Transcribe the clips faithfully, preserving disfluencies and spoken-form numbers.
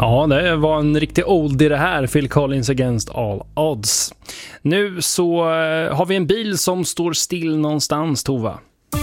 Ja, det var en riktig oldie det här, Phil Collins Against All Odds. Nu så har vi en bil som står still någonstans, Tova.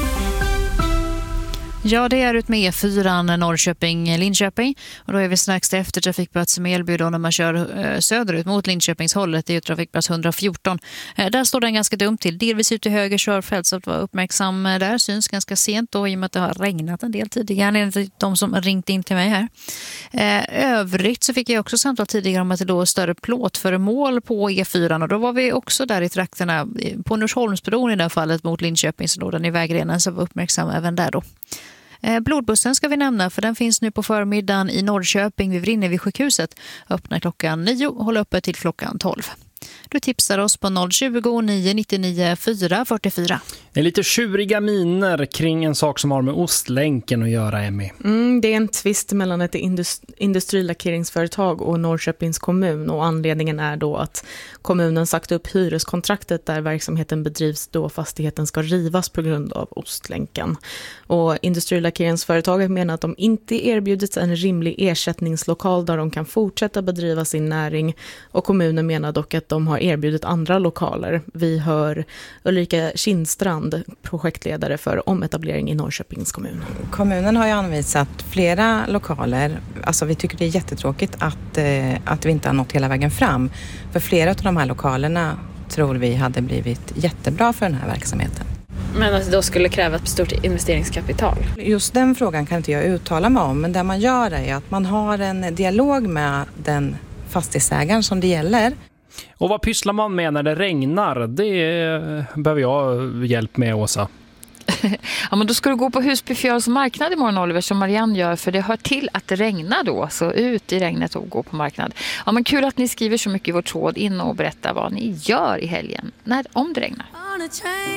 Ja, det är ut med E fyra Norrköping-Linköping och då är vi strax efter trafikplats med Elby när man kör söderut mot Linköpingshållet. Det är ju trafikplats hundrafjorton. Där står den ganska dumt till. Delvis ut till höger körfält, så att vara uppmärksam där. Syns ganska sent då i och med att det har regnat en del tidigare enligt de som ringt in till mig här. Övrigt så fick jag också samtal tidigare om att det då är större plåtföremål på E fyra och då var vi också där i trakterna på Norsholmsbron i det här fallet mot Linköping, så då den i vägrenen, så var uppmärksam även där då. Blodbussen ska vi nämna, för den finns nu på förmiddagen i Norrköping vid Vrinne vid sjukhuset. Öppnar klockan nio och håller uppe till klockan tolv. Du tipsar oss på noll tjugo, nio nittionio, fyra fyrtiofyra. Det är lite tjuriga miner kring en sak som har med Ostlänken att göra, Emmy. Mm, det är en tvist mellan ett indust- industrilackeringsföretag och Norrköpings kommun, och anledningen är då att kommunen sagt upp hyreskontraktet där verksamheten bedrivs då fastigheten ska rivas på grund av Ostlänken. Och industrilackeringsföretaget menar att de inte erbjudits en rimlig ersättningslokal där de kan fortsätta bedriva sin näring, och kommunen menar dock att de har erbjudit andra lokaler. Vi hör Ulrika Kindstrand, projektledare för ometablering i Norrköpings kommun. Kommunen har ju anvisat flera lokaler. Alltså vi tycker det är jättetråkigt att, eh, att vi inte har nått hela vägen fram. För flera av de här lokalerna tror vi hade blivit jättebra för den här verksamheten. Men att det då skulle kräva ett stort investeringskapital? Just den frågan kan inte jag uttala mig om, men det man gör är att man har en dialog med den fastighetsägaren som det gäller. Och vad pysslar man med när det regnar? Det behöver jag hjälp med, Åsa. Ja, men då ska du gå på Husby Fjärs marknad imorgon, Oliver, som Marianne gör, för det hör till att det regnar då, så ut i regnet och gå på marknad. Ja, men kul att ni skriver så mycket i vår tråd. In och berätta vad ni gör i helgen när, om det regnar.